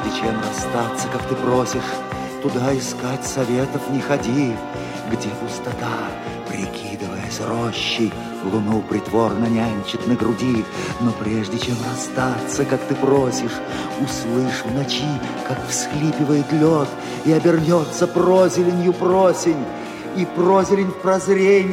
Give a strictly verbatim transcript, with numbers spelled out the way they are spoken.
прежде чем расстаться, как ты просишь, туда искать советов не ходи, где пустота, прикидываясь рощей, луну притворно нянчит на груди. Но прежде чем расстаться, как ты просишь, услышь в ночи, как всхлипывает лед, и обернется прозеленью просень, и прозелень в прозренье